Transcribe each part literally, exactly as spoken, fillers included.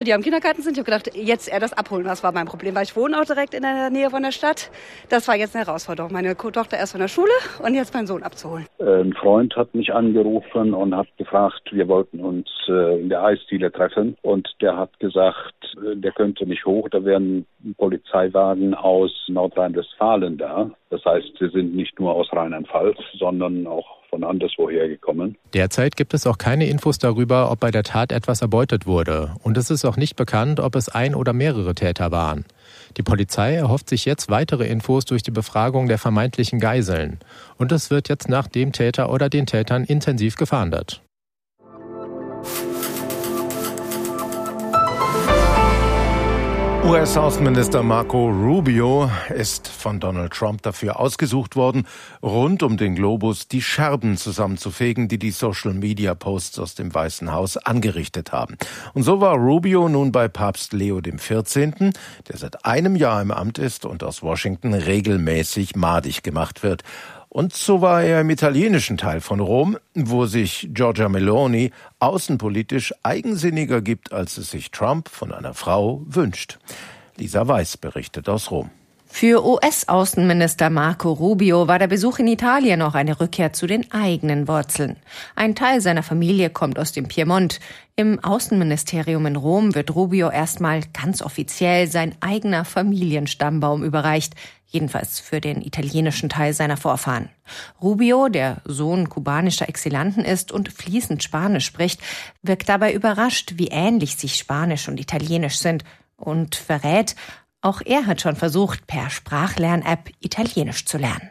die am Kindergarten sind. Ich habe gedacht, jetzt eher das abholen. Das war mein Problem, weil ich wohne auch direkt in der Nähe von der Stadt. Das war jetzt eine Herausforderung. Meine Tochter erst von der Schule und jetzt meinen Sohn abzuholen. Ein Freund hat mich angerufen und hat gefragt, wir wollten uns in der Eisdiele treffen. Und der hat gesagt, der könnte nicht hoch, da wären Polizeiwagen aus Nordrhein-Westfalen da. Das heißt, sie sind nicht nur aus Rheinland-Pfalz, sondern auch von anderswoher gekommen. Derzeit gibt es auch keine Infos darüber, ob bei der Tat etwas erbeutet wurde. Und es ist auch nicht bekannt, ob es ein oder mehrere Täter waren. Die Polizei erhofft sich jetzt weitere Infos durch die Befragung der vermeintlichen Geiseln. Und es wird jetzt nach dem Täter oder den Tätern intensiv gefahndet. U S-Außenminister Marco Rubio ist von Donald Trump dafür ausgesucht worden, rund um den Globus die Scherben zusammenzufegen, die die Social-Media-Posts aus dem Weißen Haus angerichtet haben. Und so war Rubio nun bei Papst Leo der vierzehnte., der seit einem Jahr im Amt ist und aus Washington regelmäßig madig gemacht wird. Und so war er im italienischen Teil von Rom, wo sich Giorgia Meloni außenpolitisch eigensinniger gibt, als es sich Trump von einer Frau wünscht. Lisa Weiß berichtet aus Rom. Für U S-Außenminister Marco Rubio war der Besuch in Italien auch eine Rückkehr zu den eigenen Wurzeln. Ein Teil seiner Familie kommt aus dem Piemont. Im Außenministerium in Rom wird Rubio erstmal ganz offiziell sein eigener Familienstammbaum überreicht. Jedenfalls für den italienischen Teil seiner Vorfahren. Rubio, der Sohn kubanischer Exilanten ist und fließend Spanisch spricht, wirkt dabei überrascht, wie ähnlich sich Spanisch und Italienisch sind und verrät, auch er hat schon versucht, per Sprachlern-App Italienisch zu lernen.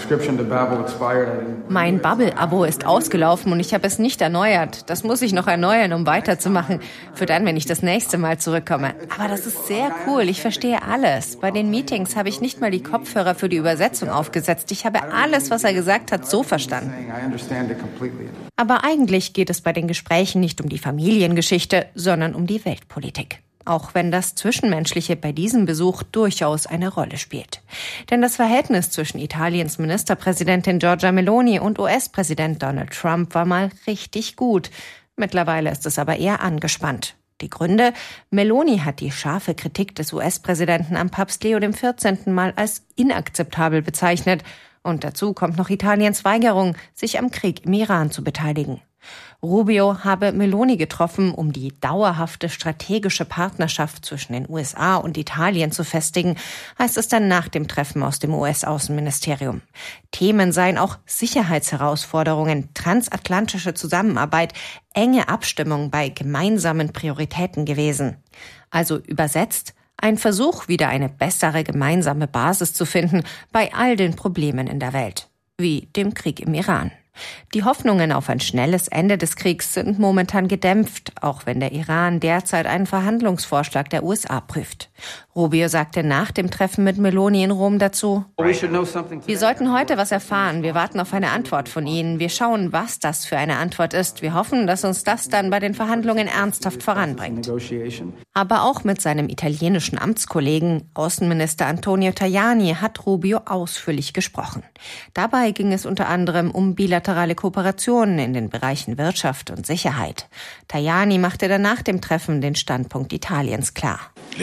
Mein Bubble-Abo ist ausgelaufen und ich habe es nicht erneuert. Das muss ich noch erneuern, um weiterzumachen. Für dann, wenn ich das nächste Mal zurückkomme. Aber das ist sehr cool. Ich verstehe alles. Bei den Meetings habe ich nicht mal die Kopfhörer für die Übersetzung aufgesetzt. Ich habe alles, was er gesagt hat, so verstanden. Aber eigentlich geht es bei den Gesprächen nicht um die Familiengeschichte, sondern um die Weltpolitik. Auch wenn das Zwischenmenschliche bei diesem Besuch durchaus eine Rolle spielt. Denn das Verhältnis zwischen Italiens Ministerpräsidentin Giorgia Meloni und U S-Präsident Donald Trump war mal richtig gut. Mittlerweile ist es aber eher angespannt. Die Gründe? Meloni hat die scharfe Kritik des U S-Präsidenten am Papst Leo der vierzehnte. mal als inakzeptabel bezeichnet. Und dazu kommt noch Italiens Weigerung, sich am Krieg im Iran zu beteiligen. Rubio habe Meloni getroffen, um die dauerhafte strategische Partnerschaft zwischen den U S A und Italien zu festigen, heißt es dann nach dem Treffen aus dem U S-Außenministerium. Themen seien auch Sicherheitsherausforderungen, transatlantische Zusammenarbeit, enge Abstimmung bei gemeinsamen Prioritäten gewesen. Also übersetzt, ein Versuch, wieder eine bessere gemeinsame Basis zu finden bei all den Problemen in der Welt, wie dem Krieg im Iran. Die Hoffnungen auf ein schnelles Ende des Kriegs sind momentan gedämpft, auch wenn der Iran derzeit einen Verhandlungsvorschlag der U S A prüft. Rubio sagte nach dem Treffen mit Meloni in Rom dazu: Wir sollten heute was erfahren. Wir warten auf eine Antwort von Ihnen. Wir schauen, was das für eine Antwort ist. Wir hoffen, dass uns das dann bei den Verhandlungen ernsthaft voranbringt. Aber auch mit seinem italienischen Amtskollegen, Außenminister Antonio Tajani, hat Rubio ausführlich gesprochen. Dabei ging es unter anderem um bilaterale Kooperationen in den Bereichen Wirtschaft und Sicherheit. Tajani machte dann nach dem Treffen den Standpunkt Italiens klar.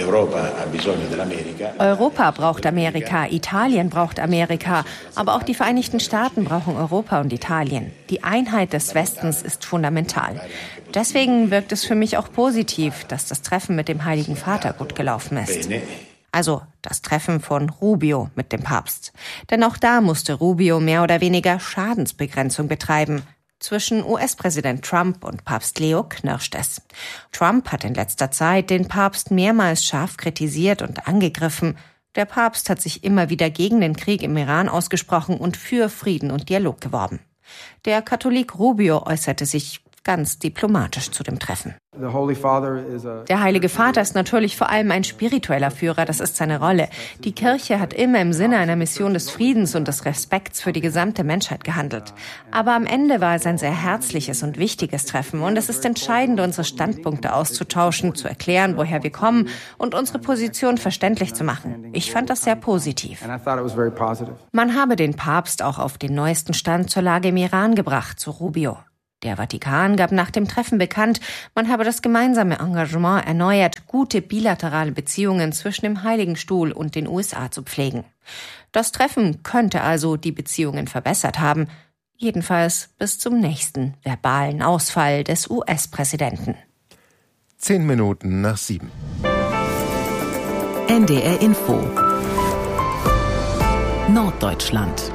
Europa braucht Amerika, Italien braucht Amerika, aber auch die Vereinigten Staaten brauchen Europa und Italien. Die Einheit des Westens ist fundamental. Deswegen wirkt es für mich auch positiv, dass das Treffen mit dem Heiligen Vater gut gelaufen ist. Also das Treffen von Rubio mit dem Papst. Denn auch da musste Rubio mehr oder weniger Schadensbegrenzung betreiben. Zwischen U S-Präsident Trump und Papst Leo knirscht es. Trump hat in letzter Zeit den Papst mehrmals scharf kritisiert und angegriffen. Der Papst hat sich immer wieder gegen den Krieg im Iran ausgesprochen und für Frieden und Dialog geworben. Der Katholik Rubio äußerte sich ganz diplomatisch zu dem Treffen. Der Heilige Vater ist natürlich vor allem ein spiritueller Führer, das ist seine Rolle. Die Kirche hat immer im Sinne einer Mission des Friedens und des Respekts für die gesamte Menschheit gehandelt. Aber am Ende war es ein sehr herzliches und wichtiges Treffen und es ist entscheidend, unsere Standpunkte auszutauschen, zu erklären, woher wir kommen und unsere Position verständlich zu machen. Ich fand das sehr positiv. Man habe den Papst auch auf den neuesten Stand zur Lage im Iran gebracht, so Rubio. Der Vatikan gab nach dem Treffen bekannt, man habe das gemeinsame Engagement erneuert, gute bilaterale Beziehungen zwischen dem Heiligen Stuhl und den U S A zu pflegen. Das Treffen könnte also die Beziehungen verbessert haben, jedenfalls bis zum nächsten verbalen Ausfall des U S-Präsidenten. Zehn Minuten nach sieben. N D R Info Norddeutschland.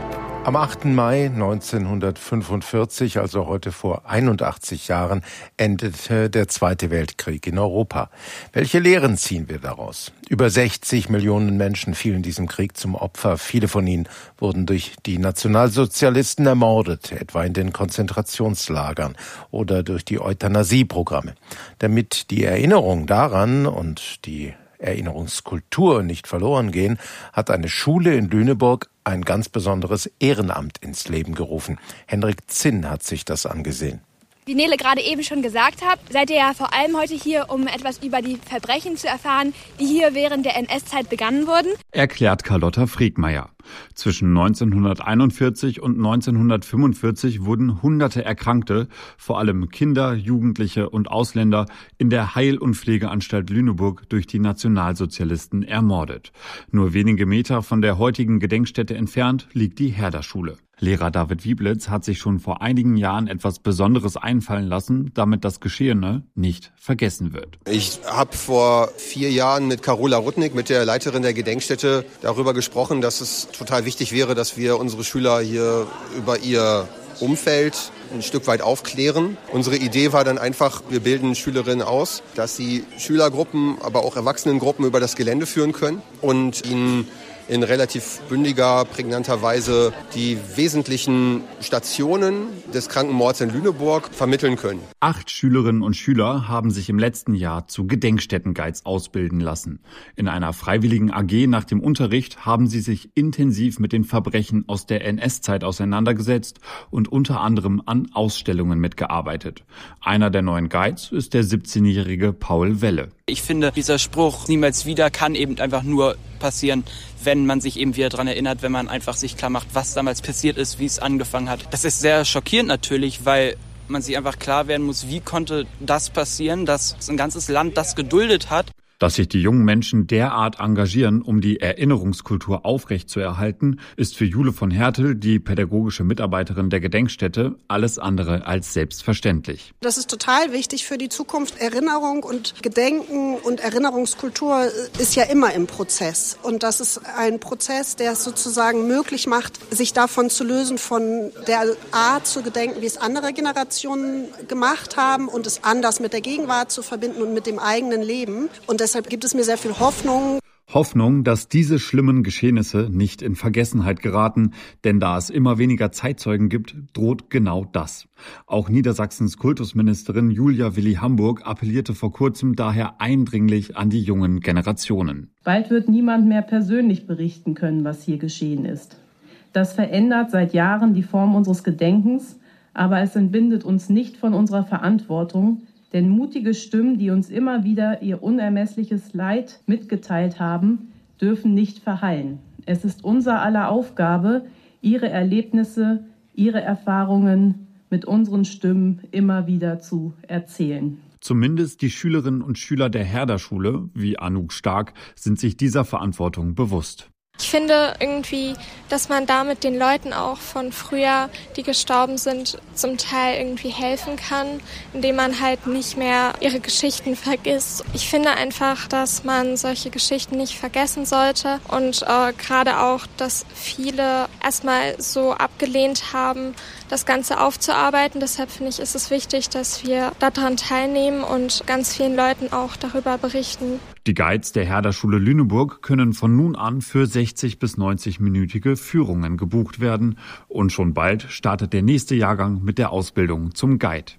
Am achten Mai neunzehnhundertfünfundvierzig, also heute vor einundachtzig Jahren, endete der Zweite Weltkrieg in Europa. Welche Lehren ziehen wir daraus? Über sechzig Millionen Menschen fielen diesem Krieg zum Opfer. Viele von ihnen wurden durch die Nationalsozialisten ermordet, etwa in den Konzentrationslagern oder durch die Euthanasieprogramme. Damit die Erinnerung daran und die Erinnerungskultur nicht verloren gehen, hat eine Schule in Lüneburg ein ganz besonderes Ehrenamt ins Leben gerufen. Henrik Zinn hat sich das angesehen. Wie Nele gerade eben schon gesagt hat, seid ihr ja vor allem heute hier, um etwas über die Verbrechen zu erfahren, die hier während der N S-Zeit begangen wurden. Erklärt Carlotta Friedmeier. Zwischen neunzehnhunderteinundvierzig und neunzehnhundertfünfundvierzig wurden hunderte Erkrankte, vor allem Kinder, Jugendliche und Ausländer, in der Heil- und Pflegeanstalt Lüneburg durch die Nationalsozialisten ermordet. Nur wenige Meter von der heutigen Gedenkstätte entfernt liegt die Herder-Schule. Lehrer David Wieblitz hat sich schon vor einigen Jahren etwas Besonderes einfallen lassen, damit das Geschehene nicht vergessen wird. Ich habe vor vier Jahren mit Carola Rudnick, mit der Leiterin der Gedenkstätte, darüber gesprochen, dass es total wichtig wäre, dass wir unsere Schüler hier über ihr Umfeld ein Stück weit aufklären. Unsere Idee war dann einfach, wir bilden Schülerinnen aus, dass sie Schülergruppen, aber auch Erwachsenengruppen über das Gelände führen können und ihnen in relativ bündiger, prägnanter Weise die wesentlichen Stationen des Krankenmords in Lüneburg vermitteln können. Acht Schülerinnen und Schüler haben sich im letzten Jahr zu Gedenkstättenguides ausbilden lassen. In einer freiwilligen A G nach dem Unterricht haben sie sich intensiv mit den Verbrechen aus der N S-Zeit auseinandergesetzt und unter anderem an Ausstellungen mitgearbeitet. Einer der neuen Guides ist der siebzehnjährige Paul Welle. Ich finde, dieser Spruch niemals wieder kann eben einfach nur passieren, wenn man sich eben wieder daran erinnert, wenn man einfach sich klar macht, was damals passiert ist, wie es angefangen hat. Das ist sehr schockierend natürlich, weil man sich einfach klar werden muss, wie konnte das passieren, dass ein ganzes Land das geduldet hat. Dass sich die jungen Menschen derart engagieren, um die Erinnerungskultur aufrechtzuerhalten, ist für Jule von Hertel, die pädagogische Mitarbeiterin der Gedenkstätte, alles andere als selbstverständlich. Das ist total wichtig für die Zukunft. Erinnerung und Gedenken und Erinnerungskultur ist ja immer im Prozess. Und das ist ein Prozess, der es sozusagen möglich macht, sich davon zu lösen, von der Art zu gedenken, wie es andere Generationen gemacht haben und es anders mit der Gegenwart zu verbinden und mit dem eigenen Leben. Und das Deshalb gibt es mir sehr viel Hoffnung. Hoffnung, dass diese schlimmen Geschehnisse nicht in Vergessenheit geraten, denn da es immer weniger Zeitzeugen gibt, droht genau das. Auch Niedersachsens Kultusministerin Julia Willi-Hamburg appellierte vor kurzem daher eindringlich an die jungen Generationen. Bald wird niemand mehr persönlich berichten können, was hier geschehen ist. Das verändert seit Jahren die Form unseres Gedenkens, aber es entbindet uns nicht von unserer Verantwortung. Denn mutige Stimmen, die uns immer wieder ihr unermessliches Leid mitgeteilt haben, dürfen nicht verhallen. Es ist unser aller Aufgabe, ihre Erlebnisse, ihre Erfahrungen mit unseren Stimmen immer wieder zu erzählen. Zumindest die Schülerinnen und Schüler der Herder-Schule, wie Anouk Stark, sind sich dieser Verantwortung bewusst. Ich finde irgendwie, dass man damit den Leuten auch von früher, die gestorben sind, zum Teil irgendwie helfen kann, indem man halt nicht mehr ihre Geschichten vergisst. Ich finde einfach, dass man solche Geschichten nicht vergessen sollte und äh, gerade auch, dass viele erstmal so abgelehnt haben, das Ganze aufzuarbeiten. Deshalb finde ich, ist es wichtig, dass wir daran teilnehmen und ganz vielen Leuten auch darüber berichten. Die Guides der Herder-Schule Lüneburg können von nun an für sechzig bis neunzig-minütige Führungen gebucht werden. Und schon bald startet der nächste Jahrgang mit der Ausbildung zum Guide.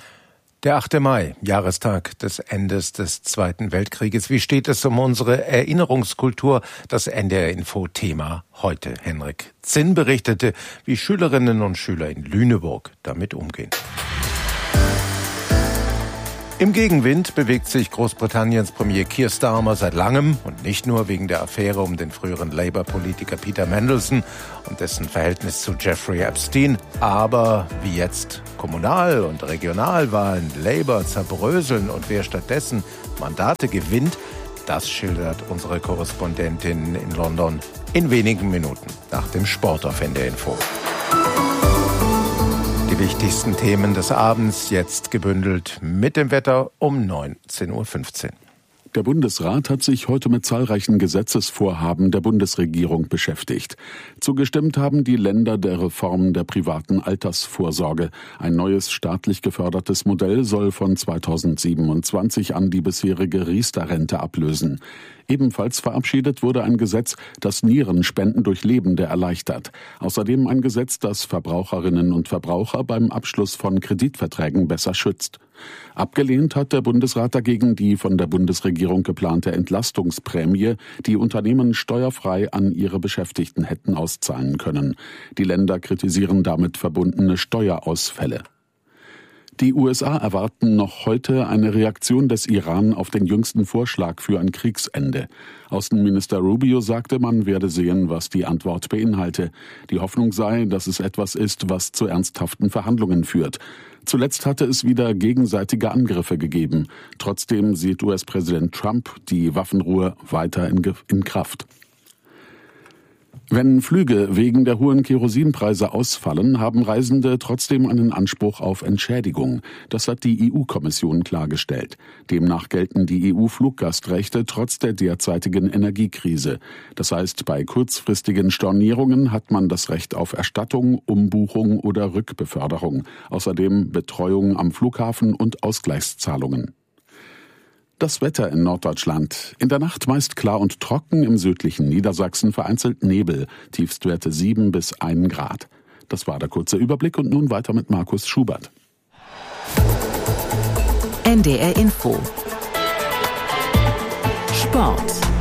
Der achte Mai, Jahrestag des Endes des Zweiten Weltkrieges. Wie steht es um unsere Erinnerungskultur? Das N D R-Info-Thema heute. Henrik Zinn berichtete, wie Schülerinnen und Schüler in Lüneburg damit umgehen. Im Gegenwind bewegt sich Großbritanniens Premier Keir Starmer seit langem und nicht nur wegen der Affäre um den früheren Labour-Politiker Peter Mandelson und dessen Verhältnis zu Jeffrey Epstein, aber wie jetzt Kommunal- und Regionalwahlen Labour zerbröseln und wer stattdessen Mandate gewinnt, das schildert unsere Korrespondentin in London in wenigen Minuten nach dem Sport auf N D R Info. Die wichtigsten Themen des Abends jetzt gebündelt mit dem Wetter um neunzehn Uhr fünfzehn. Der Bundesrat hat sich heute mit zahlreichen Gesetzesvorhaben der Bundesregierung beschäftigt. Zugestimmt haben die Länder der Reform der privaten Altersvorsorge. Ein neues staatlich gefördertes Modell soll von zweitausendsiebenundzwanzig an die bisherige Riester-Rente ablösen. Ebenfalls verabschiedet wurde ein Gesetz, das Nierenspenden durch Lebende erleichtert. Außerdem ein Gesetz, das Verbraucherinnen und Verbraucher beim Abschluss von Kreditverträgen besser schützt. Abgelehnt hat der Bundesrat dagegen die von der Bundesregierung geplante Entlastungsprämie, die Unternehmen steuerfrei an ihre Beschäftigten hätten auszahlen können. Die Länder kritisieren damit verbundene Steuerausfälle. Die U S A erwarten noch heute eine Reaktion des Iran auf den jüngsten Vorschlag für ein Kriegsende. Außenminister Rubio sagte, man werde sehen, was die Antwort beinhalte. Die Hoffnung sei, dass es etwas ist, was zu ernsthaften Verhandlungen führt. Zuletzt hatte es wieder gegenseitige Angriffe gegeben. Trotzdem sieht U S-Präsident Trump die Waffenruhe weiter in, in Kraft. Wenn Flüge wegen der hohen Kerosinpreise ausfallen, haben Reisende trotzdem einen Anspruch auf Entschädigung. Das hat die E U-Kommission klargestellt. Demnach gelten die E U-Fluggastrechte trotz der derzeitigen Energiekrise. Das heißt, bei kurzfristigen Stornierungen hat man das Recht auf Erstattung, Umbuchung oder Rückbeförderung. Außerdem Betreuung am Flughafen und Ausgleichszahlungen. Das Wetter in Norddeutschland. In der Nacht meist klar und trocken, im südlichen Niedersachsen vereinzelt Nebel, Tiefstwerte sieben bis ein Grad. Das war der kurze Überblick und nun weiter mit Markus Schubert. N D R Info. Sport.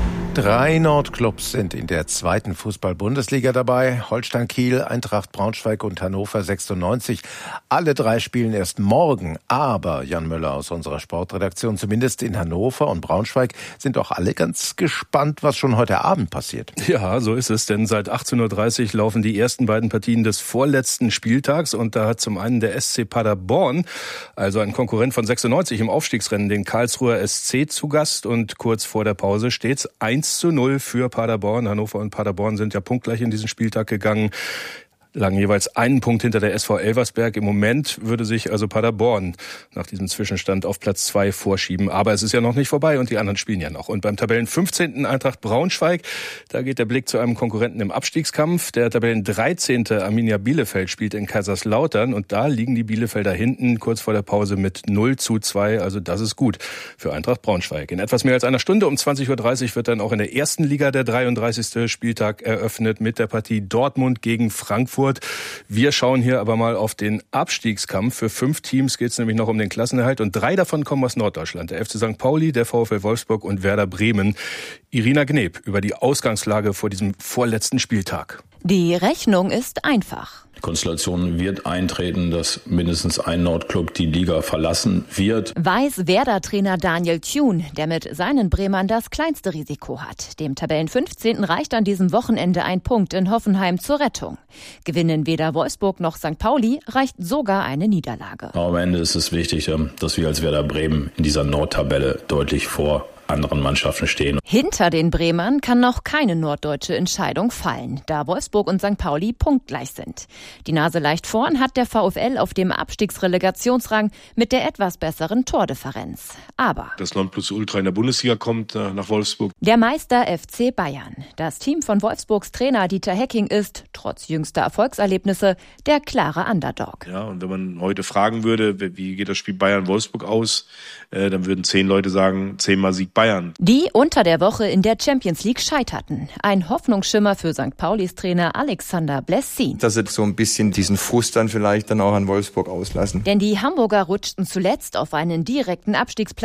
Drei Nordclubs sind in der zweiten Fußball-Bundesliga dabei. Holstein Kiel, Eintracht Braunschweig und Hannover sechsundneunzig. Alle drei spielen erst morgen. Aber Jan Müller aus unserer Sportredaktion, zumindest in Hannover und Braunschweig, sind auch alle ganz gespannt, was schon heute Abend passiert. Ja, so ist es. Denn seit achtzehn Uhr dreißig laufen die ersten beiden Partien des vorletzten Spieltags. Und da hat zum einen der S C Paderborn, also ein Konkurrent von sechsundneunzig im Aufstiegsrennen, den Karlsruher S C zu Gast. Und kurz vor der Pause steht's eins zu null für Paderborn. Hannover und Paderborn sind ja punktgleich in diesen Spieltag gegangen, lagen jeweils einen Punkt hinter der S V Elversberg. Im Moment würde sich also Paderborn nach diesem Zwischenstand auf Platz zwei vorschieben. Aber es ist ja noch nicht vorbei und die anderen spielen ja noch. Und beim Tabellen fünfzehnten Eintracht Braunschweig, da geht der Blick zu einem Konkurrenten im Abstiegskampf. Der Tabellen dreizehnte Arminia Bielefeld spielt in Kaiserslautern und da liegen die Bielefelder hinten kurz vor der Pause mit null zu zwei. Also das ist gut für Eintracht Braunschweig. In etwas mehr als einer Stunde um zwanzig Uhr dreißig wird dann auch in der ersten Liga der dreiunddreißigste Spieltag eröffnet mit der Partie Dortmund gegen Frankfurt. Wir schauen hier aber mal auf den Abstiegskampf. Für fünf Teams geht es nämlich noch um den Klassenerhalt und drei davon kommen aus Norddeutschland. Der F C Sankt Pauli, der VfL Wolfsburg und Werder Bremen. Irina Gneb über die Ausgangslage vor diesem vorletzten Spieltag. Die Rechnung ist einfach. Die Konstellation wird eintreten, dass mindestens ein Nordclub die Liga verlassen wird. Weiß Werder-Trainer Daniel Thune, der mit seinen Bremern das kleinste Risiko hat. Dem Tabellen fünfzehnten reicht an diesem Wochenende ein Punkt in Hoffenheim zur Rettung. Gewinnen weder Wolfsburg noch Sankt Pauli, reicht sogar eine Niederlage. Aber am Ende ist es wichtig, dass wir als Werder Bremen in dieser Nordtabelle deutlich vor anderen Mannschaften stehen. Hinter den Bremern kann noch keine norddeutsche Entscheidung fallen, da Wolfsburg und Sankt Pauli punktgleich sind. Die Nase leicht vorn hat der VfL auf dem Abstiegsrelegationsrang mit der etwas besseren Tordifferenz. Aber das Nonplusultra in der Bundesliga kommt nach Wolfsburg. Der Meister F C Bayern. Das Team von Wolfsburgs Trainer Dieter Hecking ist, trotz jüngster Erfolgserlebnisse, der klare Underdog. Ja, und wenn man heute fragen würde, wie geht das Spiel Bayern-Wolfsburg aus, äh, dann würden zehn Leute sagen, zehnmal Sieg Bayern. Die unter der Woche in der Champions League scheiterten. Ein Hoffnungsschimmer für Sankt Paulis Trainer Alexander Blessin. Dass sie so ein bisschen diesen Frust dann vielleicht dann auch an Wolfsburg auslassen. Denn die Hamburger rutschten zuletzt auf einen direkten Abstiegsplatz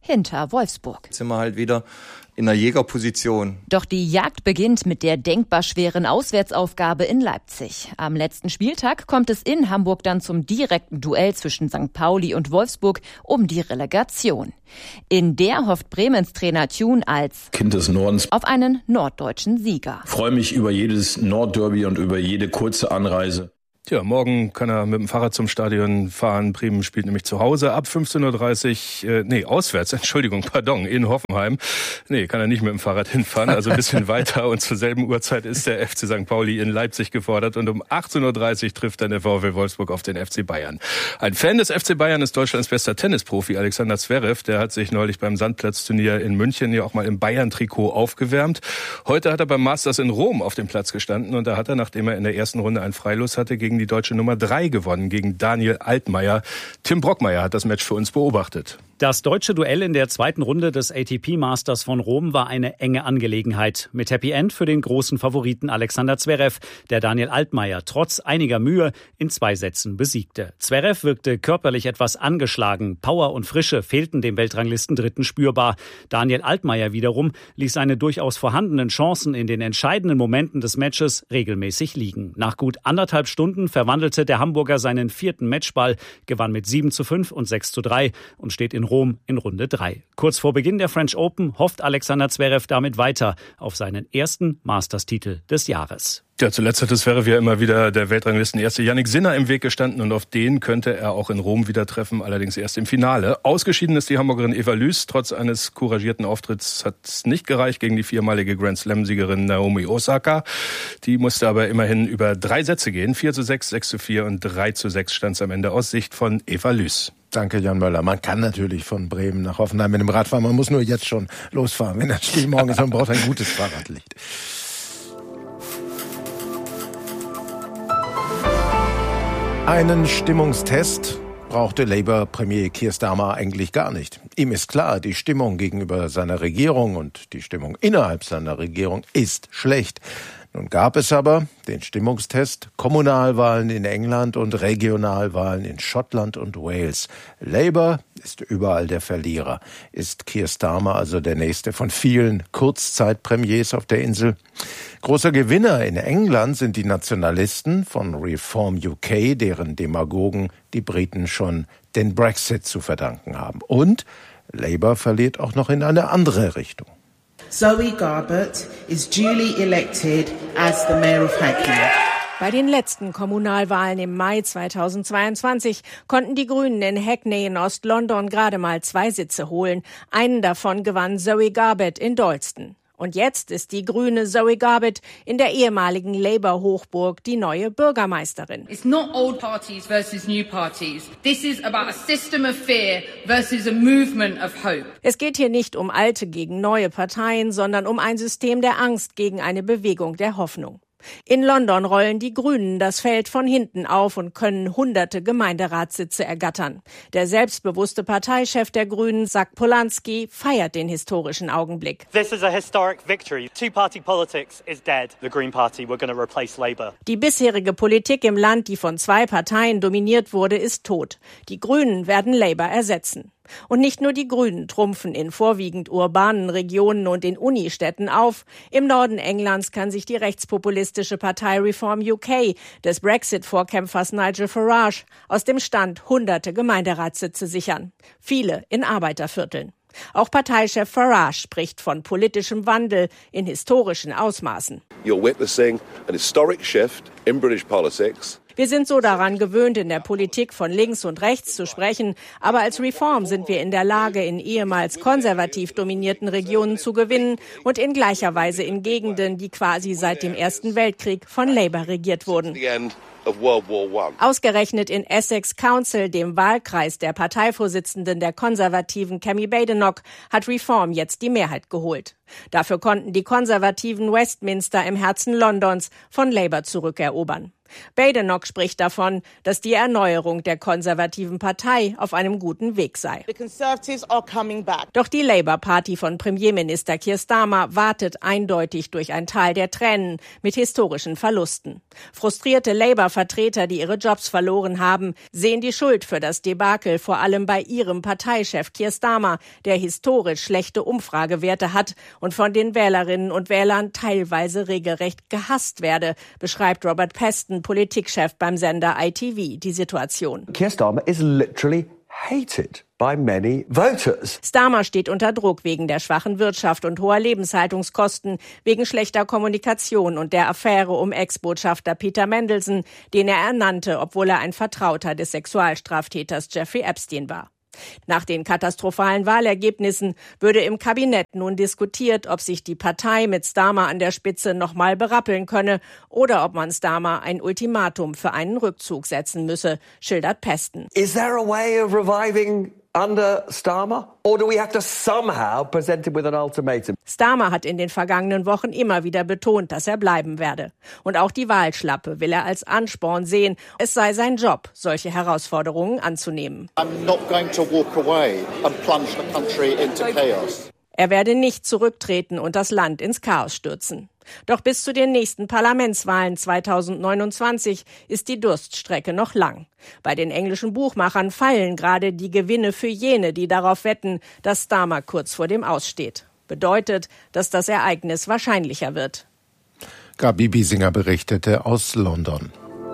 hinter Wolfsburg. Jetzt sind wir halt wieder in der Jägerposition. Doch die Jagd beginnt mit der denkbar schweren Auswärtsaufgabe in Leipzig. Am letzten Spieltag kommt es in Hamburg dann zum direkten Duell zwischen Sankt Pauli und Wolfsburg um die Relegation. In der hofft Bremens Trainer Thune als Kind des Nordens auf einen norddeutschen Sieger. Ich freue mich über jedes Nordderby und über jede kurze Anreise. Tja, morgen kann er mit dem Fahrrad zum Stadion fahren. Bremen spielt nämlich zu Hause ab fünfzehn Uhr dreißig, äh, nee, auswärts, Entschuldigung, pardon, in Hoffenheim. Nee, kann er nicht mit dem Fahrrad hinfahren, also ein bisschen weiter. Und zur selben Uhrzeit ist der F C Sankt Pauli in Leipzig gefordert. Und um achtzehn Uhr dreißig trifft dann der VfL Wolfsburg auf den F C Bayern. Ein Fan des F C Bayern ist Deutschlands bester Tennisprofi, Alexander Zverev. Der hat sich neulich beim Sandplatzturnier in München ja auch mal im Bayern-Trikot aufgewärmt. Heute hat er beim Masters in Rom auf dem Platz gestanden. Und da hat er, nachdem er in der ersten Runde einen Freilos hatte, gegen die deutsche Nummer drei gewonnen, gegen Daniel Altmaier. Tim Brockmeier hat das Match für uns beobachtet. Das deutsche Duell in der zweiten Runde des A T P Masters von Rom war eine enge Angelegenheit. Mit Happy End für den großen Favoriten Alexander Zverev, der Daniel Altmaier trotz einiger Mühe in zwei Sätzen besiegte. Zverev wirkte körperlich etwas angeschlagen. Power und Frische fehlten dem Weltranglistendritten spürbar. Daniel Altmaier wiederum ließ seine durchaus vorhandenen Chancen in den entscheidenden Momenten des Matches regelmäßig liegen. Nach gut anderthalb Stunden verwandelte der Hamburger seinen vierten Matchball, gewann mit sieben zu fünf und sechs zu drei und steht in Rom in Runde drei. Kurz vor Beginn der French Open hofft Alexander Zverev damit weiter auf seinen ersten Masters-Titel des Jahres. Ja, zuletzt hat es Zverev ja immer wieder der Weltranglisten-Erste Yannick Sinner im Weg gestanden und auf den könnte er auch in Rom wieder treffen, allerdings erst im Finale. Ausgeschieden ist die Hamburgerin Eva Lüß. Trotz eines couragierten Auftritts hat es nicht gereicht gegen die viermalige Grand Slam-Siegerin Naomi Osaka. Die musste aber immerhin über drei Sätze gehen. vier zu sechs, sechs zu vier und drei zu sechs stand es am Ende aus Sicht von Eva Lüß. Danke, Jan Möller. Man kann natürlich von Bremen nach Hoffenheim mit dem Rad fahren. Man muss nur jetzt schon losfahren, wenn das Spiel morgen ist. Man braucht ein gutes Fahrradlicht. Einen Stimmungstest brauchte Labour-Premier Keir Starmer eigentlich gar nicht. Ihm ist klar, die Stimmung gegenüber seiner Regierung und die Stimmung innerhalb seiner Regierung ist schlecht. Nun gab es aber den Stimmungstest, Kommunalwahlen in England und Regionalwahlen in Schottland und Wales. Labour ist überall der Verlierer. Ist Keir Starmer also der nächste von vielen Kurzzeitpremiers auf der Insel? Großer Gewinner in England sind die Nationalisten von Reform U K, deren Demagogen die Briten schon den Brexit zu verdanken haben. Und Labour verliert auch noch in eine andere Richtung. Zoe Garbett is duly elected as the Mayor of Hackney. Bei den letzten Kommunalwahlen im Mai zweitausendzweiundzwanzig konnten die Grünen in Hackney in Ost-London gerade mal zwei Sitze holen. Einen davon gewann Zoe Garbett in Dalston. Und jetzt ist die grüne Zoe Garbett in der ehemaligen Labour-Hochburg die neue Bürgermeisterin. It's not old parties versus new parties. This is about a system of fear versus a movement of hope. Es geht hier nicht um alte gegen neue Parteien, sondern um ein System der Angst gegen eine Bewegung der Hoffnung. In London rollen die Grünen das Feld von hinten auf und können hunderte Gemeinderatssitze ergattern. Der selbstbewusste Parteichef der Grünen, Zac Polanski, feiert den historischen Augenblick. This is a historic victory. Two-party politics is dead. The Green Party, we're going to replace Labour. Die bisherige Politik im Land, die von zwei Parteien dominiert wurde, ist tot. Die Grünen werden Labour ersetzen. Und nicht nur die Grünen trumpfen in vorwiegend urbanen Regionen und in Unistädten auf. Im Norden Englands kann sich die rechtspopulistische Partei Reform U K des Brexit-Vorkämpfers Nigel Farage aus dem Stand hunderte Gemeinderatssitze sichern. Viele in Arbeitervierteln. Auch Parteichef Farage spricht von politischem Wandel in historischen Ausmaßen. You're witnessing an historic shift in British politics. Wir sind so daran gewöhnt, in der Politik von links und rechts zu sprechen. Aber als Reform sind wir in der Lage, in ehemals konservativ dominierten Regionen zu gewinnen und in gleicher Weise in Gegenden, die quasi seit dem Ersten Weltkrieg von Labour regiert wurden. Ausgerechnet in Essex Council, dem Wahlkreis der Parteivorsitzenden der Konservativen Kemi Badenoch, hat Reform jetzt die Mehrheit geholt. Dafür konnten die Konservativen Westminster im Herzen Londons von Labour zurückerobern. Badenoch spricht davon, dass die Erneuerung der konservativen Partei auf einem guten Weg sei. The Conservatives are coming back. Doch die Labour-Party von Premierminister Keir Starmer wartet eindeutig durch ein Tal der Tränen mit historischen Verlusten. Frustrierte Labour-Vertreter, die ihre Jobs verloren haben, sehen die Schuld für das Debakel vor allem bei ihrem Parteichef Keir Starmer, der historisch schlechte Umfragewerte hat und von den Wählerinnen und Wählern teilweise regelrecht gehasst werde, beschreibt Robert Peston, Politikchef beim Sender I T V, die Situation. Keir Starmer is literally hated by many voters. Starmer steht unter Druck wegen der schwachen Wirtschaft und hoher Lebenshaltungskosten, wegen schlechter Kommunikation und der Affäre um Ex-Botschafter Peter Mandelson, den er ernannte, obwohl er ein Vertrauter des Sexualstraftäters Jeffrey Epstein war. Nach den katastrophalen Wahlergebnissen würde im Kabinett nun diskutiert, ob sich die Partei mit Starmer an der Spitze nochmal berappeln könne oder ob man Starmer ein Ultimatum für einen Rückzug setzen müsse, schildert Peston. Is there a way of reviving under Starmer? Or do we have to somehow present him with an ultimatum? Starmer hat in den vergangenen Wochen immer wieder betont, dass er bleiben werde. Und auch die Wahlschlappe will er als Ansporn sehen. Es sei sein Job, solche Herausforderungen anzunehmen. I'm not going to walk away and plunge the country into chaos. Er werde nicht zurücktreten und das Land ins Chaos stürzen. Doch bis zu den nächsten Parlamentswahlen zweitausendneunundzwanzig ist die Durststrecke noch lang. Bei den englischen Buchmachern fallen gerade die Gewinne für jene, die darauf wetten, dass Starmer kurz vor dem Aus steht. Bedeutet, dass das Ereignis wahrscheinlicher wird. Gabi Biesinger berichtete aus London.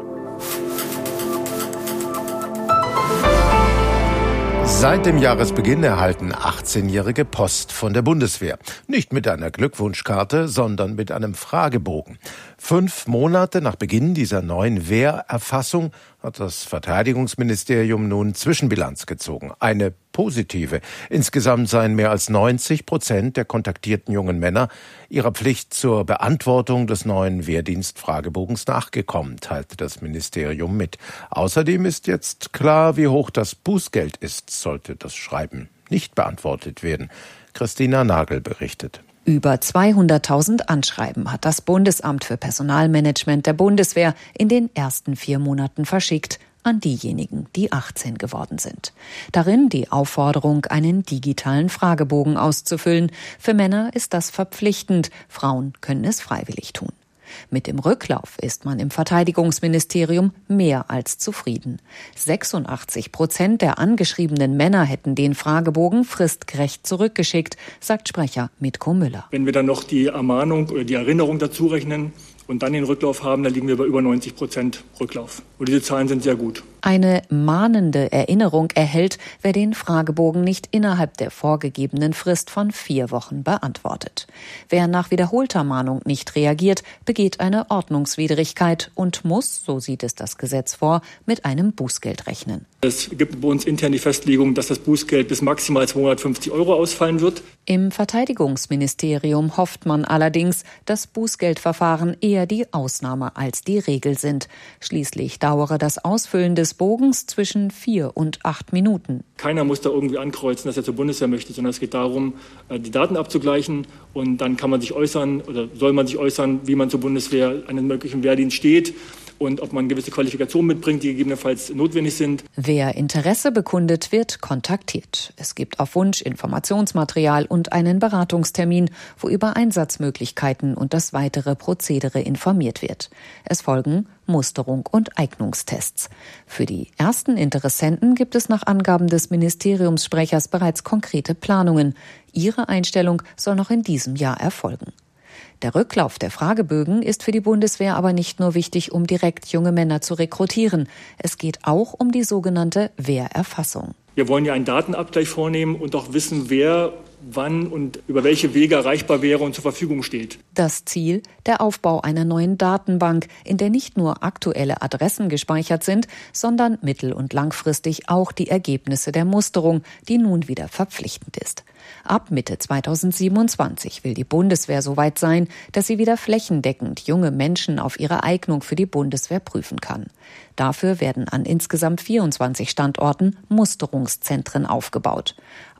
Seit dem Jahresbeginn erhalten achtzehnjährige Post von der Bundeswehr. Nicht mit einer Glückwunschkarte, sondern mit einem Fragebogen. Fünf Monate nach Beginn dieser neuen Wehrerfassung hat das Verteidigungsministerium nun Zwischenbilanz gezogen. Eine positive. Insgesamt seien mehr als neunzig Prozent der kontaktierten jungen Männer ihrer Pflicht zur Beantwortung des neuen Wehrdienstfragebogens nachgekommen, teilte das Ministerium mit. Außerdem ist jetzt klar, wie hoch das Bußgeld ist, sollte das Schreiben nicht beantwortet werden. Christina Nagel berichtet. Über zweihunderttausend Anschreiben hat das Bundesamt für Personalmanagement der Bundeswehr in den ersten vier Monaten verschickt an diejenigen, die achtzehn geworden sind. Darin die Aufforderung, einen digitalen Fragebogen auszufüllen. Für Männer ist das verpflichtend, Frauen können es freiwillig tun. Mit dem Rücklauf ist man im Verteidigungsministerium mehr als zufrieden. sechsundachtzig Prozent der angeschriebenen Männer hätten den Fragebogen fristgerecht zurückgeschickt, sagt Sprecher Mitko Müller. Wenn wir dann noch die Ermahnung oder die Erinnerung dazu rechnen und dann den Rücklauf haben, dann liegen wir bei über neunzig Prozent Rücklauf. Und diese Zahlen sind sehr gut. Eine mahnende Erinnerung erhält, wer den Fragebogen nicht innerhalb der vorgegebenen Frist von vier Wochen beantwortet. Wer nach wiederholter Mahnung nicht reagiert, begeht eine Ordnungswidrigkeit und muss, so sieht es das Gesetz vor, mit einem Bußgeld rechnen. Es gibt bei uns intern die Festlegung, dass das Bußgeld bis maximal zweihundertfünfzig Euro ausfallen wird. Im Verteidigungsministerium hofft man allerdings, dass Bußgeldverfahren eher die Ausnahme als die Regel sind. Schließlich dauere das Ausfüllen des Bogens zwischen vier und acht Minuten. Keiner muss da irgendwie ankreuzen, dass er zur Bundeswehr möchte, sondern es geht darum, die Daten abzugleichen und dann kann man sich äußern oder soll man sich äußern, wie man zur Bundeswehr einen möglichen Wehrdienst steht und ob man gewisse Qualifikationen mitbringt, die gegebenenfalls notwendig sind. Wer Interesse bekundet, wird kontaktiert. Es gibt auf Wunsch Informationsmaterial und einen Beratungstermin, wo über Einsatzmöglichkeiten und das weitere Prozedere informiert wird. Es folgen Musterung und Eignungstests. Für die ersten Interessenten gibt es nach Angaben des Ministeriumssprechers bereits konkrete Planungen. Ihre Einstellung soll noch in diesem Jahr erfolgen. Der Rücklauf der Fragebögen ist für die Bundeswehr aber nicht nur wichtig, um direkt junge Männer zu rekrutieren. Es geht auch um die sogenannte Wehrerfassung. Wir wollen ja einen Datenabgleich vornehmen und auch wissen, wer wann und über welche Wege erreichbar wäre und zur Verfügung steht. Das Ziel, der Aufbau einer neuen Datenbank, in der nicht nur aktuelle Adressen gespeichert sind, sondern mittel- und langfristig auch die Ergebnisse der Musterung, die nun wieder verpflichtend ist. Ab Mitte zweitausendsiebenundzwanzig will die Bundeswehr so weit sein, dass sie wieder flächendeckend junge Menschen auf ihre Eignung für die Bundeswehr prüfen kann. Dafür werden an insgesamt vierundzwanzig Standorten Musterungszentren aufgebaut.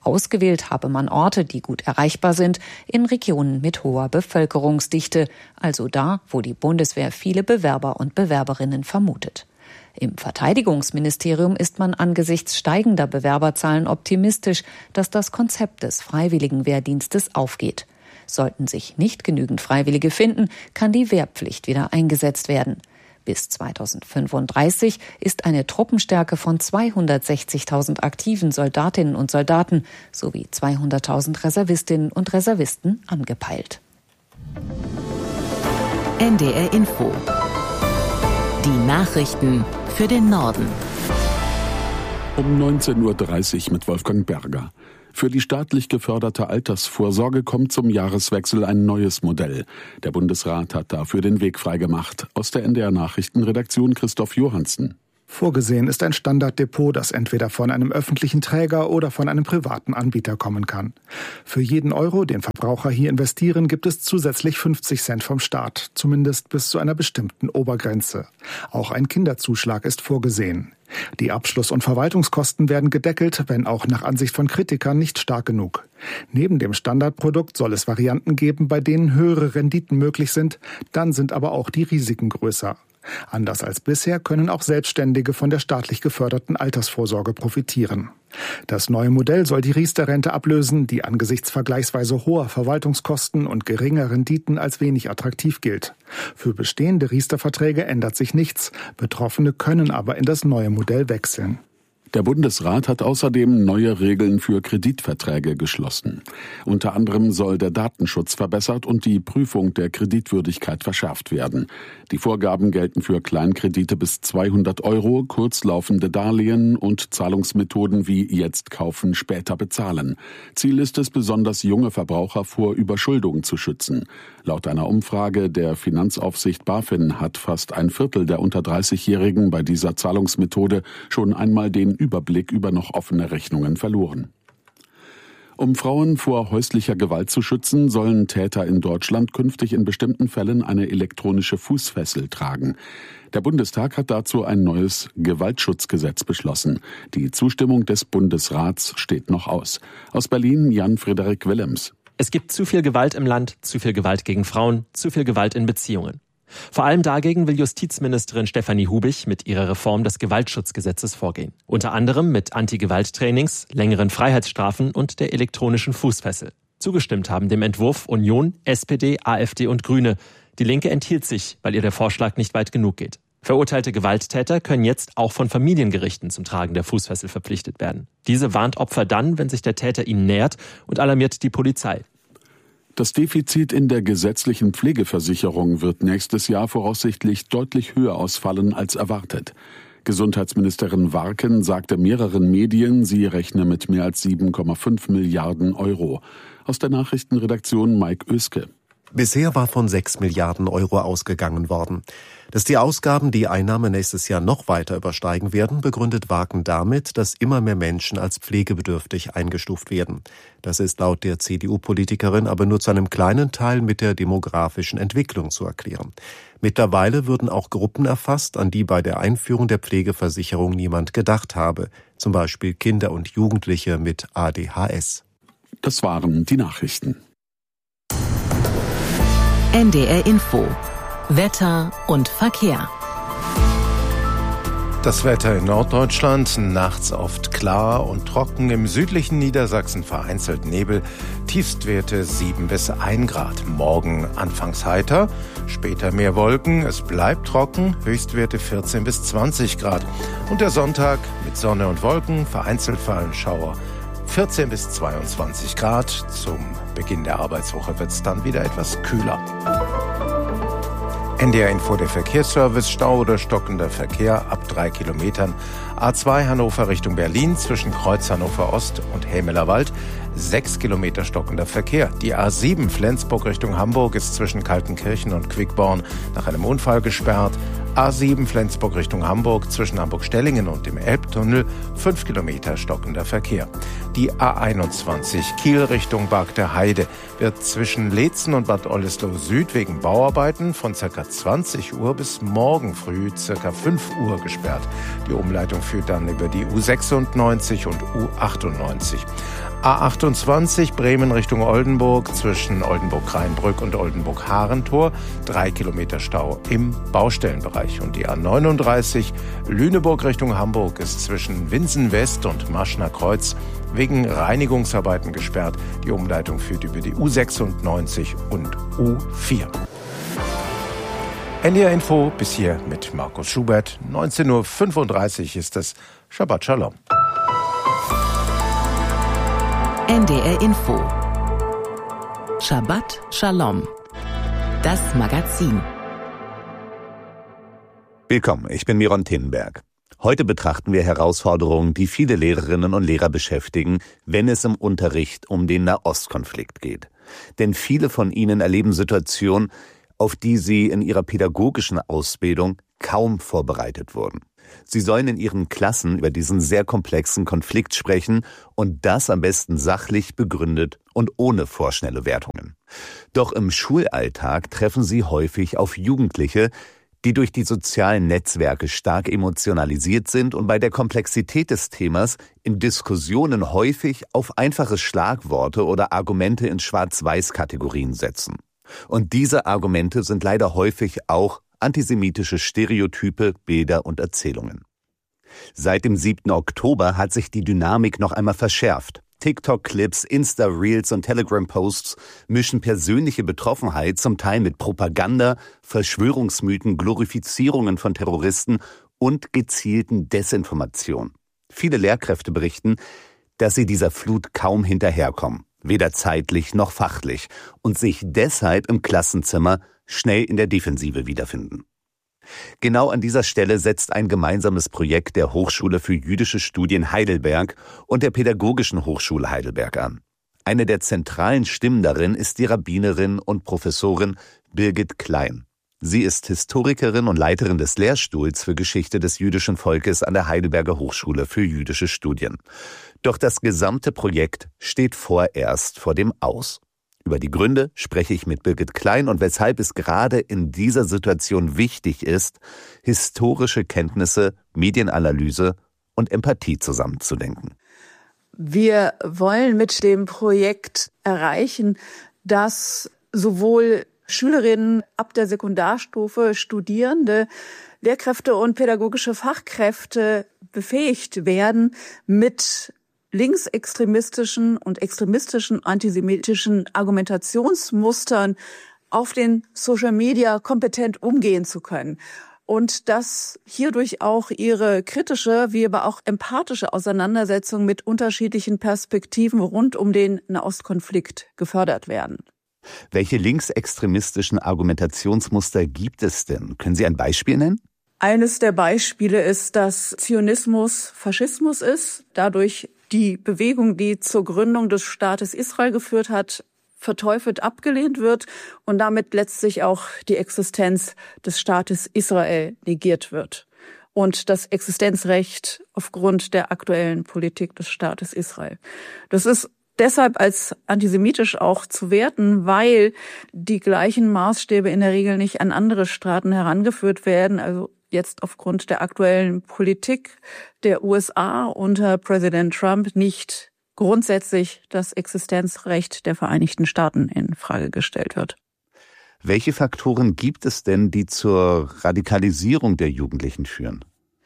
Ausgewählt habe man Orte, die gut erreichbar sind, in Regionen mit hoher Bevölkerungsdichte, also da, wo die Bundeswehr viele Bewerber und Bewerberinnen vermutet. Im Verteidigungsministerium ist man angesichts steigender Bewerberzahlen optimistisch, dass das Konzept des Freiwilligenwehrdienstes aufgeht. Sollten sich nicht genügend Freiwillige finden, kann die Wehrpflicht wieder eingesetzt werden. Bis zweitausendfünfunddreißig ist eine Truppenstärke von zweihundertsechzigtausend aktiven Soldatinnen und Soldaten sowie zweihunderttausend Reservistinnen und Reservisten angepeilt. N D R Info. Die Nachrichten für den Norden. Um neunzehn Uhr dreißig mit Wolfgang Berger. Für die staatlich geförderte Altersvorsorge kommt zum Jahreswechsel ein neues Modell. Der Bundesrat hat dafür den Weg freigemacht. Aus der N D R-Nachrichtenredaktion Christoph Johansen. Vorgesehen ist ein Standarddepot, das entweder von einem öffentlichen Träger oder von einem privaten Anbieter kommen kann. Für jeden Euro, den Verbraucher hier investieren, gibt es zusätzlich fünfzig Cent vom Staat, zumindest bis zu einer bestimmten Obergrenze. Auch ein Kinderzuschlag ist vorgesehen. Die Abschluss- und Verwaltungskosten werden gedeckelt, wenn auch nach Ansicht von Kritikern nicht stark genug. Neben dem Standardprodukt soll es Varianten geben, bei denen höhere Renditen möglich sind, dann sind aber auch die Risiken größer. Anders als bisher können auch Selbstständige von der staatlich geförderten Altersvorsorge profitieren. Das neue Modell soll die Riester-Rente ablösen, die angesichts vergleichsweise hoher Verwaltungskosten und geringer Renditen als wenig attraktiv gilt. Für bestehende Riester-Verträge ändert sich nichts, Betroffene können aber in das neue Modell wechseln. Der Bundesrat hat außerdem neue Regeln für Kreditverträge geschlossen. Unter anderem soll der Datenschutz verbessert und die Prüfung der Kreditwürdigkeit verschärft werden. Die Vorgaben gelten für Kleinkredite bis zweihundert Euro, kurzlaufende Darlehen und Zahlungsmethoden wie jetzt kaufen, später bezahlen. Ziel ist es, besonders junge Verbraucher vor Überschuldung zu schützen. Laut einer Umfrage der Finanzaufsicht BaFin hat fast ein Viertel der unter dreißigjährigen bei dieser Zahlungsmethode schon einmal den Überblick über noch offene Rechnungen verloren. Um Frauen vor häuslicher Gewalt zu schützen, sollen Täter in Deutschland künftig in bestimmten Fällen eine elektronische Fußfessel tragen. Der Bundestag hat dazu ein neues Gewaltschutzgesetz beschlossen. Die Zustimmung des Bundesrats steht noch aus. Aus Berlin Jan-Frederik Willems. Es gibt zu viel Gewalt im Land, zu viel Gewalt gegen Frauen, zu viel Gewalt in Beziehungen. Vor allem dagegen will Justizministerin Stefanie Hubich mit ihrer Reform des Gewaltschutzgesetzes vorgehen. Unter anderem mit Anti-Gewalt-Trainings, längeren Freiheitsstrafen und der elektronischen Fußfessel. Zugestimmt haben dem Entwurf Union, S P D, AfD und Grüne. Die Linke enthielt sich, weil ihr der Vorschlag nicht weit genug geht. Verurteilte Gewalttäter können jetzt auch von Familiengerichten zum Tragen der Fußfessel verpflichtet werden. Diese warnt Opfer dann, wenn sich der Täter ihnen nähert, und alarmiert die Polizei. Das Defizit in der gesetzlichen Pflegeversicherung wird nächstes Jahr voraussichtlich deutlich höher ausfallen als erwartet. Gesundheitsministerin Warken sagte mehreren Medien, sie rechne mit mehr als sieben Komma fünf Milliarden Euro. Aus der Nachrichtenredaktion Mike Oeske. Bisher war von sechs Milliarden Euro ausgegangen worden. Dass die Ausgaben die Einnahmen nächstes Jahr noch weiter übersteigen werden, begründet Warken damit, dass immer mehr Menschen als pflegebedürftig eingestuft werden. Das ist laut der C D U-Politikerin aber nur zu einem kleinen Teil mit der demografischen Entwicklung zu erklären. Mittlerweile würden auch Gruppen erfasst, an die bei der Einführung der Pflegeversicherung niemand gedacht habe, zum Beispiel Kinder und Jugendliche mit A D H S. Das waren die Nachrichten. N D R Info. Wetter und Verkehr. Das Wetter in Norddeutschland, nachts oft klar und trocken, im südlichen Niedersachsen vereinzelt Nebel, Tiefstwerte sieben bis ein Grad. Morgen anfangs heiter, später mehr Wolken, es bleibt trocken, Höchstwerte vierzehn bis zwanzig Grad. Und der Sonntag mit Sonne und Wolken, vereinzelt fallen Schauer, vierzehn bis zweiundzwanzig Grad. Zum Beginn der Arbeitswoche wird es dann wieder etwas kühler. N D R Info, der Verkehrsservice, Stau oder stockender Verkehr ab drei Kilometern. A zwei Hannover Richtung Berlin zwischen Kreuz Hannover Ost und Hämelerwald. Sechs Kilometer stockender Verkehr. Die A sieben Flensburg Richtung Hamburg ist zwischen Kaltenkirchen und Quickborn nach einem Unfall gesperrt. A sieben Flensburg Richtung Hamburg zwischen Hamburg-Stellingen und dem Elbtunnel. Fünf Kilometer stockender Verkehr. Die A einundzwanzig Kiel Richtung Barg der Heide wird zwischen Leetzen und Bad Oldesloe Süd wegen Bauarbeiten von ca. zwanzig Uhr bis morgen früh ca. fünf Uhr gesperrt. Die Umleitung führt dann über die U sechsundneunzig und U achtundneunzig. A achtundzwanzig Bremen Richtung Oldenburg zwischen Oldenburg-Rheinbrück und Oldenburg-Harentor. Drei Kilometer Stau im Baustellenbereich. Und die A neununddreißig Lüneburg Richtung Hamburg ist zwischen Winsen West und Maschner Kreuz wegen Reinigungsarbeiten gesperrt. Die Umleitung führt über die U sechsundneunzig und U vier. N D R Info bis hier mit Markus Schubert. neunzehn Uhr fünfunddreißig ist es. Shabbat Shalom. N D R Info. Shabbat Shalom. Das Magazin. Willkommen, ich bin Miron Tinnenberg. Heute betrachten wir Herausforderungen, die viele Lehrerinnen und Lehrer beschäftigen, wenn es im Unterricht um den Nahostkonflikt geht. Denn viele von ihnen erleben Situationen, auf die sie in ihrer pädagogischen Ausbildung kaum vorbereitet wurden. Sie sollen in ihren Klassen über diesen sehr komplexen Konflikt sprechen und das am besten sachlich begründet und ohne vorschnelle Wertungen. Doch im Schulalltag treffen sie häufig auf Jugendliche, die durch die sozialen Netzwerke stark emotionalisiert sind und bei der Komplexität des Themas in Diskussionen häufig auf einfache Schlagworte oder Argumente in Schwarz-Weiß-Kategorien setzen. Und diese Argumente sind leider häufig auch antisemitische Stereotype, Bilder und Erzählungen. Seit dem siebten Oktober hat sich die Dynamik noch einmal verschärft. TikTok-Clips, Insta-Reels und Telegram-Posts mischen persönliche Betroffenheit zum Teil mit Propaganda, Verschwörungsmythen, Glorifizierungen von Terroristen und gezielten Desinformation. Viele Lehrkräfte berichten, dass sie dieser Flut kaum hinterherkommen, weder zeitlich noch fachlich, und sich deshalb im Klassenzimmer schnell in der Defensive wiederfinden. Genau an dieser Stelle setzt ein gemeinsames Projekt der Hochschule für jüdische Studien Heidelberg und der Pädagogischen Hochschule Heidelberg an. Eine der zentralen Stimmen darin ist die Rabbinerin und Professorin Birgit Klein. Sie ist Historikerin und Leiterin des Lehrstuhls für Geschichte des jüdischen Volkes an der Heidelberger Hochschule für jüdische Studien. Doch das gesamte Projekt steht vorerst vor dem Aus. Über die Gründe spreche ich mit Birgit Klein und weshalb es gerade in dieser Situation wichtig ist, historische Kenntnisse, Medienanalyse und Empathie zusammenzudenken. Wir wollen mit dem Projekt erreichen, dass sowohl Schülerinnen ab der Sekundarstufe, Studierende, Lehrkräfte und pädagogische Fachkräfte befähigt werden, mit linksextremistischen und extremistischen antisemitischen Argumentationsmustern auf den Social Media kompetent umgehen zu können. Und dass hierdurch auch ihre kritische, wie aber auch empathische Auseinandersetzung mit unterschiedlichen Perspektiven rund um den Nahostkonflikt gefördert werden. Welche linksextremistischen Argumentationsmuster gibt es denn? Können Sie ein Beispiel nennen? Eines der Beispiele ist, dass Zionismus Faschismus ist, dadurch die Bewegung, die zur Gründung des Staates Israel geführt hat, verteufelt abgelehnt wird und damit letztlich auch die Existenz des Staates Israel negiert wird und das Existenzrecht aufgrund der aktuellen Politik des Staates Israel. Das ist deshalb als antisemitisch auch zu werten, weil die gleichen Maßstäbe in der Regel nicht an andere Staaten herangeführt werden, also jetzt aufgrund der aktuellen Politik der U S A unter Präsident Trump nicht grundsätzlich das Existenzrecht der Vereinigten Staaten in Frage gestellt wird. Welche Faktoren gibt es denn, die zur Radikalisierung der Jugendlichen führen?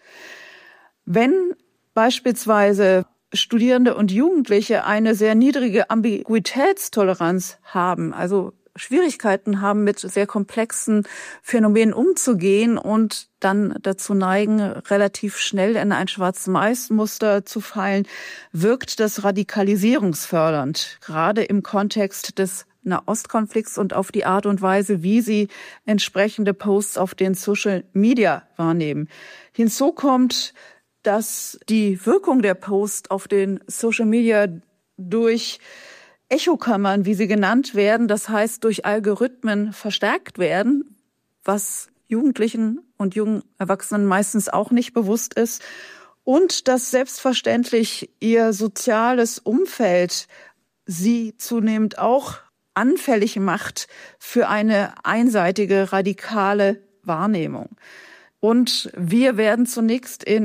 Wenn beispielsweise Studierende und Jugendliche eine sehr niedrige Ambiguitätstoleranz haben, also Schwierigkeiten haben, mit sehr komplexen Phänomenen umzugehen und dann dazu neigen, relativ schnell in ein Schwarz-Weiß-Muster zu fallen, wirkt das radikalisierungsfördernd, gerade im Kontext des Nahostkonflikts und auf die Art und Weise, wie sie entsprechende Posts auf den Social Media wahrnehmen. Hinzu kommt, dass die Wirkung der Posts auf den Social Media durch Echokammern, wie sie genannt werden, das heißt durch Algorithmen verstärkt werden, was Jugendlichen und jungen Erwachsenen meistens auch nicht bewusst ist, und dass selbstverständlich ihr soziales Umfeld sie zunehmend auch anfällig macht für eine einseitige radikale Wahrnehmung. Und wir werden zunächst in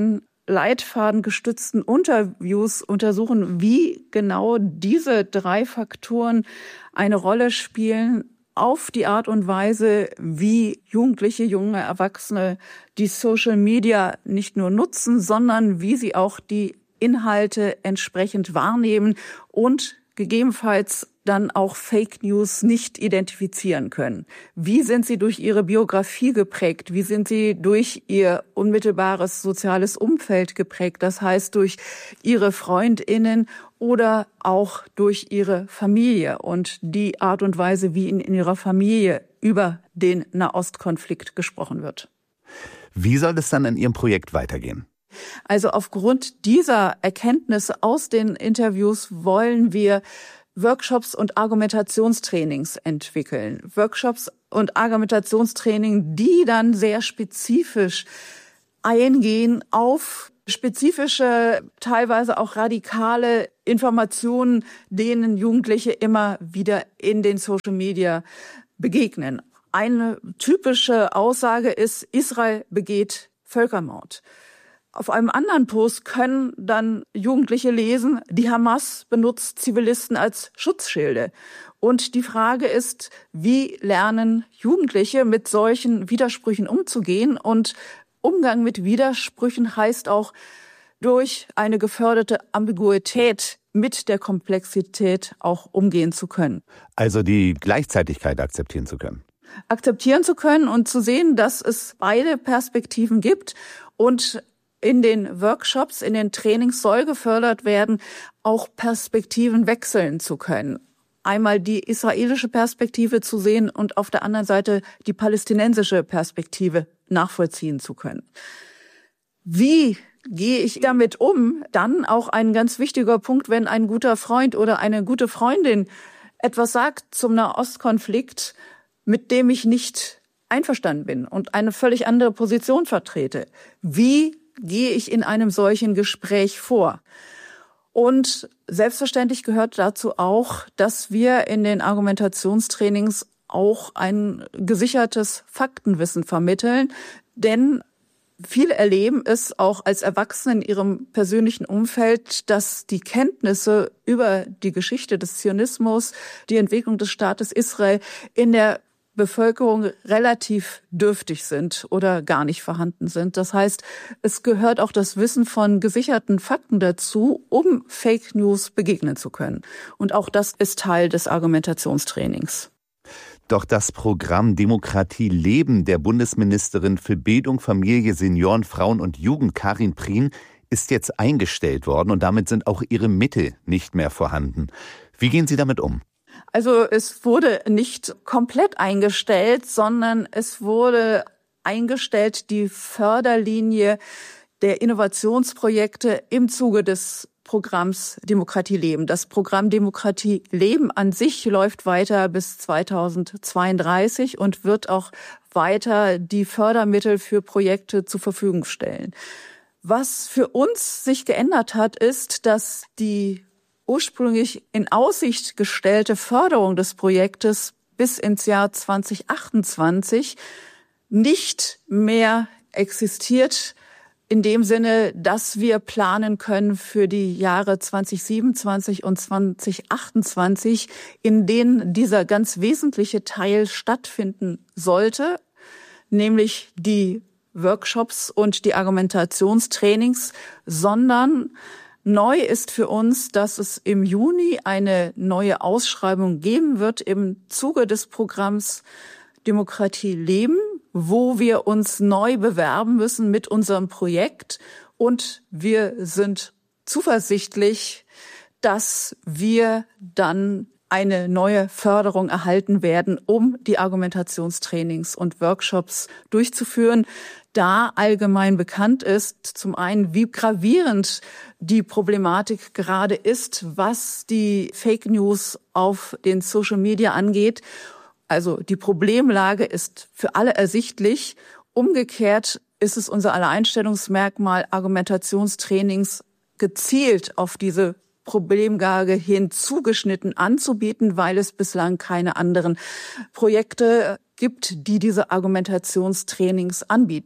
Leitfaden gestützten Interviews untersuchen, wie genau diese drei Faktoren eine Rolle spielen auf die Art und Weise, wie Jugendliche, junge Erwachsene die Social Media nicht nur nutzen, sondern wie sie auch die Inhalte entsprechend wahrnehmen und gegebenenfalls dann auch Fake News nicht identifizieren können. Wie sind sie durch ihre Biografie geprägt? Wie sind sie durch ihr unmittelbares soziales Umfeld geprägt? Das heißt, durch ihre FreundInnen oder auch durch ihre Familie und die Art und Weise, wie in, in ihrer Familie über den Nahostkonflikt gesprochen wird. Wie soll es dann in Ihrem Projekt weitergehen? Also aufgrund dieser Erkenntnisse aus den Interviews wollen wir Workshops und Argumentationstrainings entwickeln. Workshops und Argumentationstraining, die dann sehr spezifisch eingehen auf spezifische, teilweise auch radikale Informationen, denen Jugendliche immer wieder in den Social Media begegnen. Eine typische Aussage ist, Israel begeht Völkermord. Auf einem anderen Post können dann Jugendliche lesen, die Hamas benutzt Zivilisten als Schutzschilde. Und die Frage ist, wie lernen Jugendliche mit solchen Widersprüchen umzugehen? Und Umgang mit Widersprüchen heißt auch, durch eine geförderte Ambiguität mit der Komplexität auch umgehen zu können. Also die Gleichzeitigkeit akzeptieren zu können. Akzeptieren zu können und zu sehen, dass es beide Perspektiven gibt. Und in den Workshops, in den Trainings soll gefördert werden, auch Perspektiven wechseln zu können. Einmal die israelische Perspektive zu sehen und auf der anderen Seite die palästinensische Perspektive nachvollziehen zu können. Wie gehe ich damit um? Dann auch ein ganz wichtiger Punkt, wenn ein guter Freund oder eine gute Freundin etwas sagt zum Nahostkonflikt, mit dem ich nicht einverstanden bin und eine völlig andere Position vertrete. Wie gehe ich in einem solchen Gespräch vor? Und selbstverständlich gehört dazu auch, dass wir in den Argumentationstrainings auch ein gesichertes Faktenwissen vermitteln, denn viele erleben es auch als Erwachsene in ihrem persönlichen Umfeld, dass die Kenntnisse über die Geschichte des Zionismus, die Entwicklung des Staates Israel in der Bevölkerung relativ dürftig sind oder gar nicht vorhanden sind. Das heißt, es gehört auch das Wissen von gesicherten Fakten dazu, um Fake News begegnen zu können. Und auch das ist Teil des Argumentationstrainings. Doch das Programm Demokratie leben der Bundesministerin für Bildung, Familie, Senioren, Frauen und Jugend, Karin Prien, ist jetzt eingestellt worden und damit sind auch ihre Mittel nicht mehr vorhanden. Wie gehen Sie damit um? Also es wurde nicht komplett eingestellt, sondern es wurde eingestellt die Förderlinie der Innovationsprojekte im Zuge des Programms Demokratie leben. Das Programm Demokratie leben an sich läuft weiter bis zweitausendzweiunddreißig und wird auch weiter die Fördermittel für Projekte zur Verfügung stellen. Was für uns sich geändert hat, ist, dass die ursprünglich in Aussicht gestellte Förderung des Projektes bis ins Jahr zweitausendachtundzwanzig nicht mehr existiert, in dem Sinne, dass wir planen können für die Jahre zweitausendsiebenundzwanzig und zweitausendachtundzwanzig, in denen dieser ganz wesentliche Teil stattfinden sollte, nämlich die Workshops und die Argumentationstrainings, sondern neu ist für uns, dass es im Juni eine neue Ausschreibung geben wird im Zuge des Programms Demokratie leben, wo wir uns neu bewerben müssen mit unserem Projekt. Und wir sind zuversichtlich, dass wir dann eine neue Förderung erhalten werden, um die Argumentationstrainings und Workshops durchzuführen, da allgemein bekannt ist, zum einen, wie gravierend die Problematik gerade ist, was die Fake News auf den Social Media angeht. Also die Problemlage ist für alle ersichtlich. Umgekehrt ist es unser Alleinstellungsmerkmal, Argumentationstrainings gezielt auf diese Problemlage hin zugeschnitten anzubieten, weil es bislang keine anderen Projekte gibt, die diese Argumentationstrainings anbieten.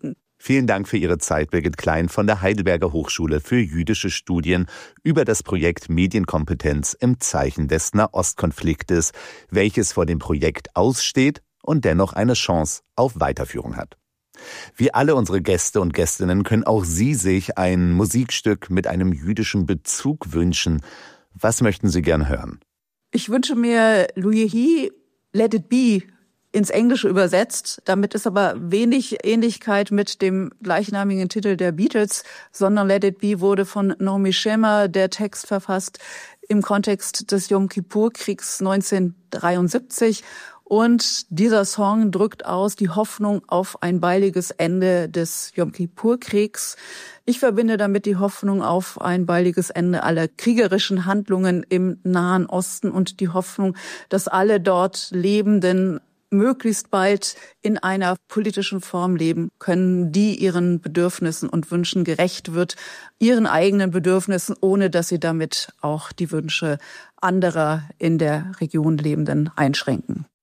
Vielen Dank für Ihre Zeit, Birgit Klein von der Heidelberger Hochschule für jüdische Studien über das Projekt Medienkompetenz im Zeichen des Nahostkonfliktes, welches vor dem Projekt aussteht und dennoch eine Chance auf Weiterführung hat. Wie alle unsere Gäste und Gästinnen können auch Sie sich ein Musikstück mit einem jüdischen Bezug wünschen. Was möchten Sie gern hören? Ich wünsche mir Louis He, Let It Be, ins Englische übersetzt. Damit ist aber wenig Ähnlichkeit mit dem gleichnamigen Titel der Beatles, sondern Let It Be wurde von Naomi Shemer, der Text verfasst, im Kontext des Jom-Kippur-Kriegs neunzehnhundertdreiundsiebzig. Und dieser Song drückt aus die Hoffnung auf ein baldiges Ende des Jom-Kippur-Kriegs. Ich verbinde damit die Hoffnung auf ein baldiges Ende aller kriegerischen Handlungen im Nahen Osten und die Hoffnung, dass alle dort Lebenden möglichst bald in einer politischen Form leben können, die ihren Bedürfnissen und Wünschen gerecht wird, ihren eigenen Bedürfnissen, ohne dass sie damit auch die Wünsche anderer in der Region Lebenden einschränken.